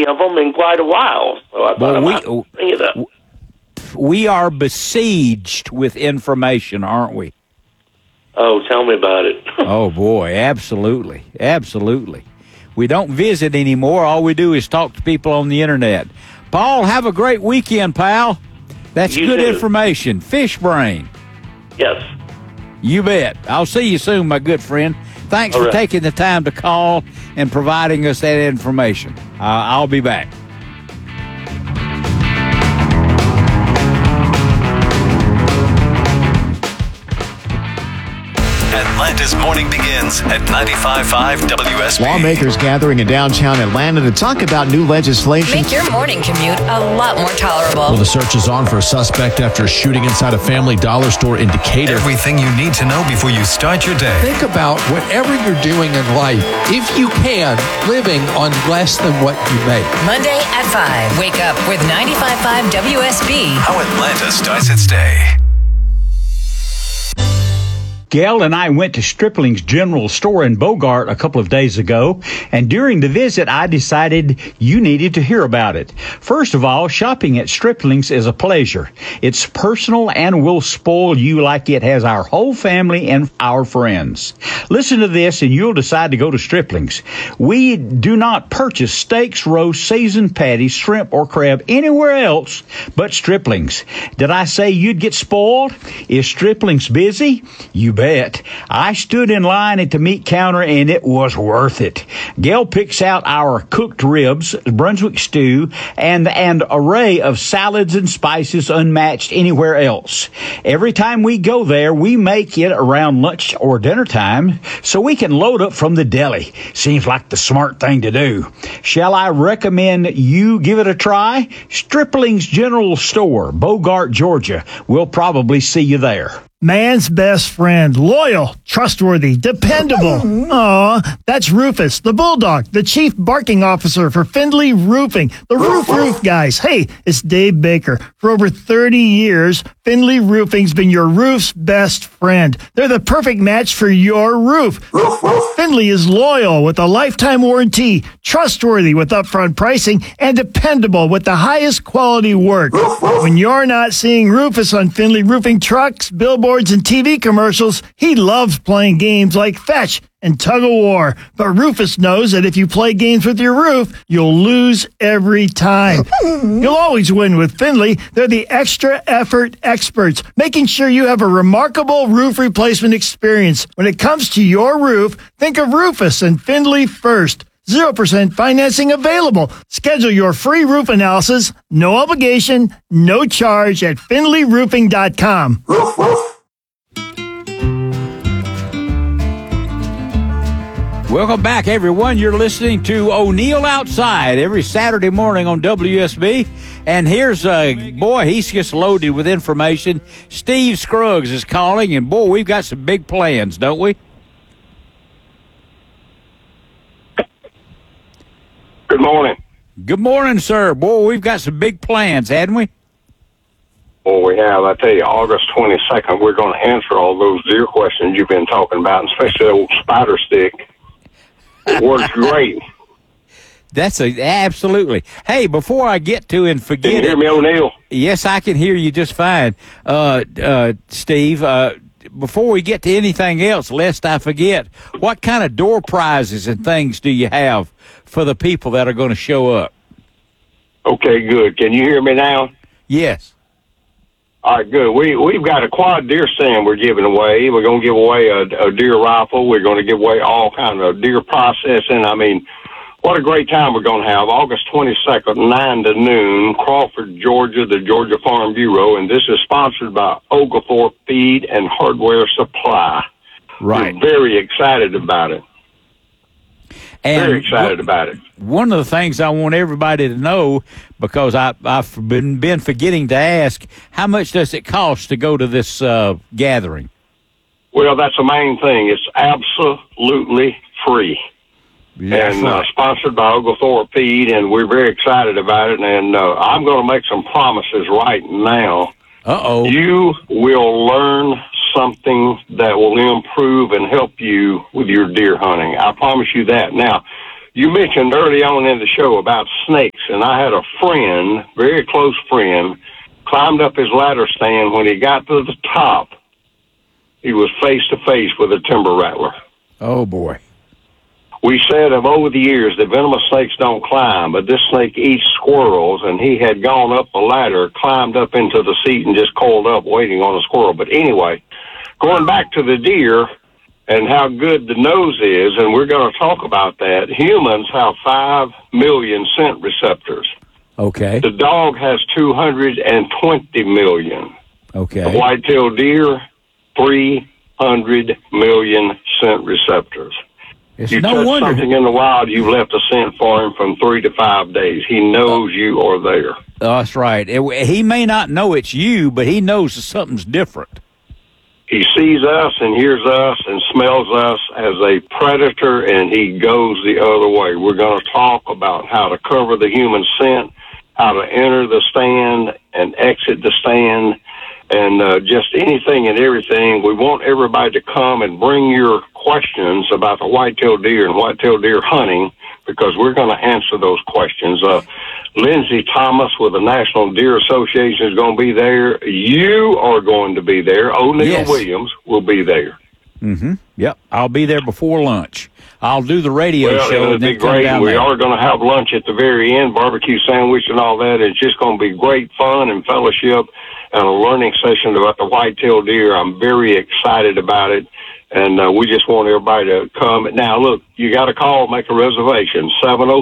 any of them in quite a while. So I thought I might bring it up. We are besieged with information, aren't we? Oh, tell me about it. Oh, boy, absolutely. Absolutely. We don't visit anymore. All we do is talk to people on the Internet. Paul, have a great weekend, pal. That's You good too. information. Fish brain. Yes. You bet. I'll see you soon, my good friend. Thanks All for right. taking the time to call and providing us that information. I'll be back. Atlanta's morning begins at 95.5 WSB. Lawmakers gathering in downtown Atlanta to talk about new legislation. Make your morning commute a lot more tolerable. Well, the search is on for a suspect after a shooting inside a Family Dollar store in Decatur. Everything you need to know before you start your day. Think about whatever you're doing in life, if you can, living on less than what you make. Monday at 5. Wake up with 95.5 WSB. How Atlanta starts its day. Gail and I went to Stripling's General Store in Bogart a couple of days ago, and during the visit, I decided you needed to hear about it. First of all, shopping at Stripling's is a pleasure. It's personal and will spoil you like it has our whole family and our friends. Listen to this, and you'll decide to go to Stripling's. We do not purchase steaks, roasts, seasoned patties, shrimp, or crab anywhere else but Stripling's. Did I say you'd get spoiled? Is Stripling's busy? You bet. I stood in line at the meat counter, and it was worth it. Gail picks out our cooked ribs, Brunswick stew, and an array of salads and spices unmatched anywhere else. Every time we go there, we make it around lunch or dinner time so we can load up from the deli. Seems like the smart thing to do. Shall I recommend you give it a try? Stripling's General Store, Bogart, Georgia. We'll probably see you there. Man's best friend, loyal, trustworthy, dependable. Aw, that's Rufus, the bulldog, the chief barking officer for Findlay Roofing, the roof guys. Hey, it's Dave Baker. For over 30 years, Findlay Roofing's been your roof's best friend. They're the perfect match for your roof. Findlay is loyal with a lifetime warranty, trustworthy with upfront pricing, and dependable with the highest quality work. When you're not seeing Rufus on Findlay Roofing trucks, billboards, and TV commercials, he loves playing games like Fetch and Tug of War. But Rufus knows that if you play games with your roof, you'll lose every time. You'll always win with Findlay. They're the extra effort experts, making sure you have a remarkable roof replacement experience. When it comes to your roof, think of Rufus and Findlay first. 0% financing available. Schedule your free roof analysis, no obligation, no charge at FindlayRoofing.com. Welcome back, everyone. You're listening to O'Neill Outside every Saturday morning on WSB. And here's boy, he's just loaded with information. Steve Scruggs is calling, and boy, we've got some big plans, don't we? Good morning. Good morning, sir. Boy, we've got some big plans, hadn't we? Well, we have. I tell you, August 22nd, we're going to answer all those deer questions you've been talking about, especially the old spider stick. It works great. Absolutely. Hey, before I get to and forget Can you hear me, O'Neill? Yes, I can hear you just fine. Steve, before we get to anything else, lest I forget, what kind of door prizes and things do you have for the people that are going to show up? Okay, good. Can you hear me now? Yes. All right, good. We've got a quad deer stand we're giving away. We're going to give away a deer rifle. We're going to give away all kinds of deer processing. I mean, what a great time we're going to have. August 22nd, 9 to noon, Crawford, Georgia, the Georgia Farm Bureau. And this is sponsored by Oglethorpe Feed and Hardware Supply. Right. We're very excited about it. Very excited about it. One of the things I want everybody to know, because I've been forgetting to ask, how much does it cost to go to this gathering? Well, that's the main thing. It's absolutely free. And sponsored by Oglethorpe Feed, and we're very excited about it. And I'm going to make some promises right now. Uh-oh. You will learn something that will improve and help you with your deer hunting. I promise you that. Now, you mentioned early on in the show about snakes and I had a friend, very close friend, climbed up his ladder stand. When he got to the top, he was face to face with a timber rattler. Oh, boy. We said of over the years that venomous snakes don't climb, but this snake eats squirrels, and he had gone up the ladder, climbed up into the seat, and just coiled up waiting on a squirrel. But anyway, going back to the deer and how good the nose is, and we're going to talk about that, humans have 5 million scent receptors. Okay. The dog has 220 million. Okay. The white-tailed deer, 300 million scent receptors. It's you no touch wonder. something in the wild, you've left a scent for him from 3 to 5 days. He knows you are there. That's right. He may not know it's you, but he knows that something's different. He sees us and hears us and smells us as a predator, and he goes the other way. We're going to talk about how to cover the human scent, how to enter the stand and exit the stand, and just anything and everything. We want everybody to come and bring your questions about the white-tailed deer and white-tailed deer hunting, because we're going to answer those questions. Lindsey Thomas with the National Deer Association is going to be there. You are going to be there. O'Neill Williams will be there. Mm-hmm. Yep. I'll be there before lunch. I'll do the radio show. It'll be great. We are going to have lunch at the very end, barbecue sandwich and all that. It's just going to be great fun and fellowship and a learning session about the white-tailed deer. I'm very excited about it, and we just want everybody to come. Now, look, you got to call, make a reservation,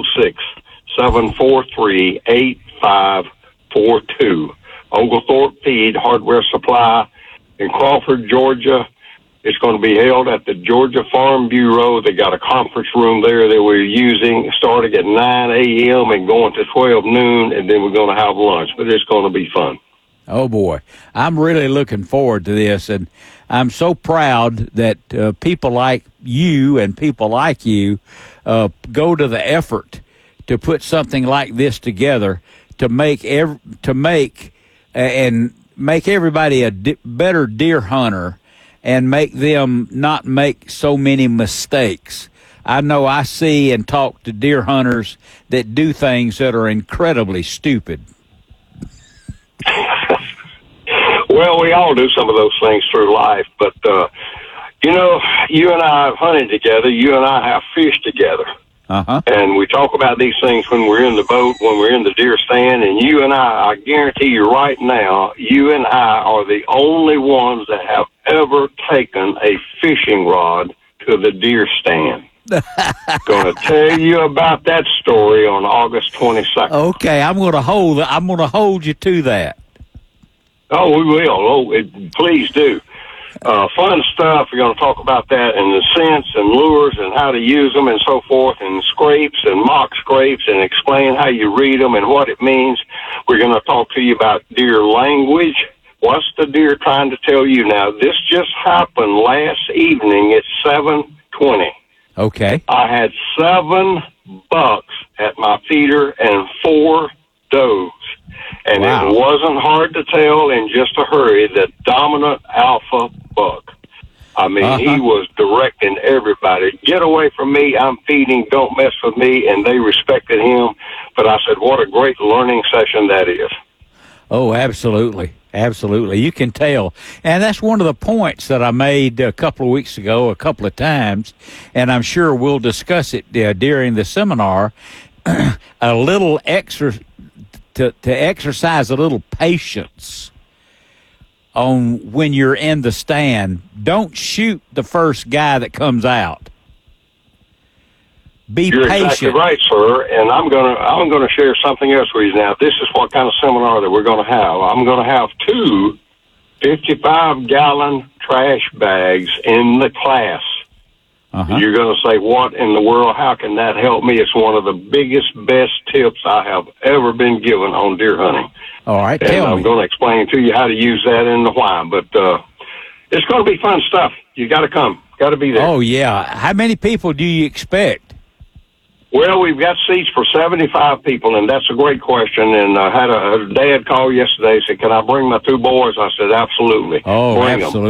706-743-8542. Oglethorpe Feed Hardware Supply in Crawford, Georgia. It's going to be held at the Georgia Farm Bureau. They got a conference room there that we're using, starting at 9 a.m. and going to 12 noon, and then we're going to have lunch. But it's going to be fun. Oh, boy. I'm really looking forward to this, and I'm so proud that people like you and people like you go to the effort to put something like this together to make everybody a better deer hunter and make them not make so many mistakes. I know I see and talk to deer hunters that do things that are incredibly stupid. Well, we all do some of those things through life, but, you know, you and I have hunted together. You and I have fished together. Uh-huh. And we talk about these things when we're in the boat, when we're in the deer stand, and you and I guarantee you right now, you and I are the only ones that have ever taken a fishing rod to the deer stand. Going to tell you about that story on August 22nd. Okay, I'm going to hold you to that. Oh, we will. Oh, please do. Fun stuff. We're going to talk about that and the scents and lures and how to use them and so forth, and scrapes and mock scrapes, and explain how you read them and what it means. We're going to talk to you about deer language. What's the deer trying to tell you? Now, this just happened last evening at 7:20. Okay. I had 7 bucks at my feeder and 4 does. And wow. It wasn't hard to tell in just a hurry the dominant alpha buck. I mean, He was directing everybody, get away from me, I'm feeding, don't mess with me, and they respected him. But I said, what a great learning session that is. Oh, absolutely. Absolutely. You can tell. And that's one of the points that I made a couple of weeks ago, a couple of times, and I'm sure we'll discuss it during the seminar, a little extra to exercise a little patience on when you're in the stand. Don't shoot the first guy that comes out. You're patient. Exactly right, sir. And I'm gonna share something else with you now. This is what kind of seminar that we're going to have. I'm going to have 2 55-gallon trash bags in the class. You're going to say, what in the world? How can that help me? It's one of the biggest, best tips I have ever been given on deer hunting. All right, and tell me. I'm going to explain to you how to use that and the why. But it's going to be fun stuff. You got to come. Got to be there. Oh, yeah. How many people do you expect? Well, we've got seats for 75 people, and that's a great question. And I had a dad call yesterday, said, can I bring my 2 boys? I said, absolutely. Oh, bring absolutely. them.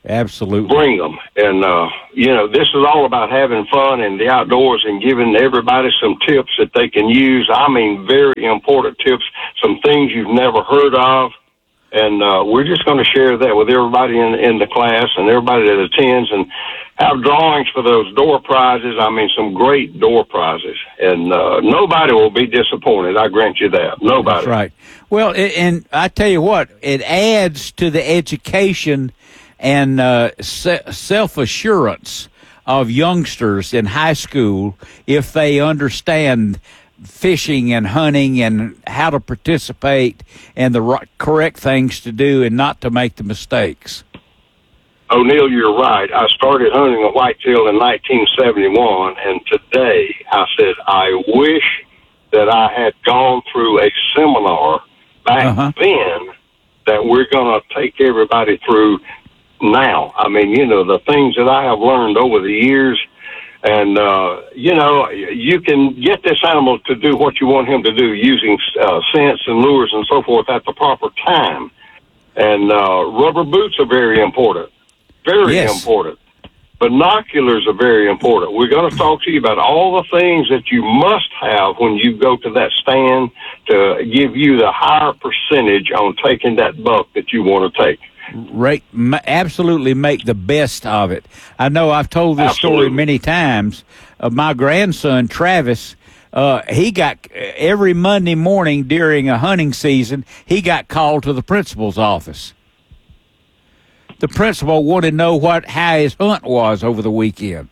Absolutely. Bring them. And, this is all about having fun in the outdoors and giving everybody some tips that they can use. I mean, very important tips, some things you've never heard of. And we're just going to share that with everybody in the class and everybody that attends, and have drawings for those door prizes. I mean, some great door prizes. And nobody will be disappointed. I grant you that. Nobody. That's right. Well, and I tell you what, it adds to the education and self-assurance of youngsters in high school if they understand fishing and hunting and how to participate and the correct things to do and not to make the mistakes. O'Neill, you're right. I started hunting a whitetail in 1971, and today I said I wish that I had gone through a seminar back then that we're going to take everybody through now. I mean, the things that I have learned over the years, and, you can get this animal to do what you want him to do using scents and lures and so forth at the proper time. And rubber boots are very important. Very important. Binoculars are very important. We're going to talk to you about all the things that you must have when you go to that stand to give you the higher percentage on taking that buck that you want to take. Right, absolutely make the best of it. I know I've told this story many times of my grandson, Travis. He got, every Monday morning during a hunting season, he got called to the principal's office. The principal wanted to know how his hunt was over the weekend.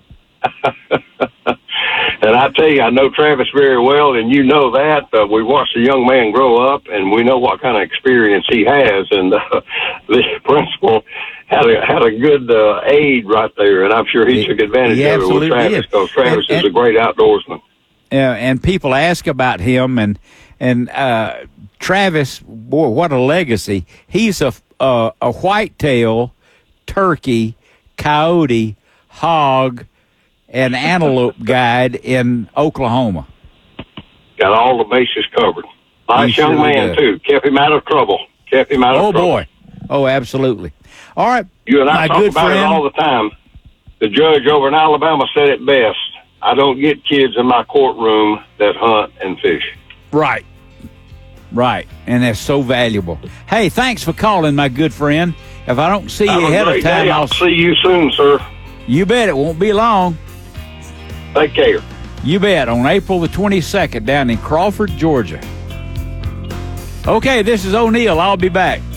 And I tell you, I know Travis very well, and you know that. We watched a young man grow up, and we know what kind of experience he has. And the principal had a good aid right there, and I'm sure he took advantage of it with Travis, because Travis is a great outdoorsman. And people ask about him, and Travis, boy, what a legacy. He's a whitetail, turkey, coyote, hog, and antelope guide in Oklahoma. Got all the bases covered. Nice young man, too. Kept him out of trouble. Oh, boy. Oh, absolutely. All right. You and I talk about it all the time. The judge over in Alabama said it best. I don't get kids in my courtroom that hunt and fish. Right. And that's so valuable. Hey, thanks for calling, my good friend. If I don't see you ahead of time, I'll see you soon, sir. You bet. It won't be long. Take care. You bet. On April the 22nd down in Crawford, Georgia. Okay, this is O'Neill. I'll be back.